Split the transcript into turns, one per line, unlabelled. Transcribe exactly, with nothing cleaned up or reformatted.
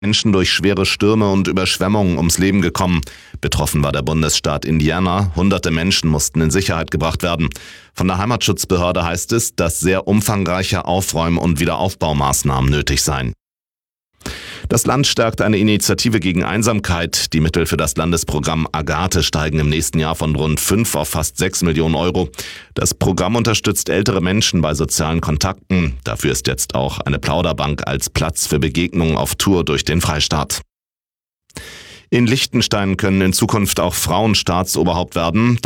Menschen durch schwere Stürme und Überschwemmungen ums Leben gekommen. Betroffen war der Bundesstaat Indiana. Hunderte Menschen mussten in Sicherheit gebracht werden. Von der Heimatschutzbehörde heißt es, dass sehr umfangreiche Aufräum- und Wiederaufbaumaßnahmen nötig seien. Das Land stärkt eine Initiative gegen Einsamkeit. Die Mittel für das Landesprogramm Agathe steigen im nächsten Jahr von rund fünf auf fast sechs Millionen Euro. Das Programm unterstützt ältere Menschen bei sozialen Kontakten. Dafür ist jetzt auch eine Plauderbank als Platz für Begegnungen auf Tour durch den Freistaat. In Liechtenstein können in Zukunft auch Frauen Staatsoberhaupt werden.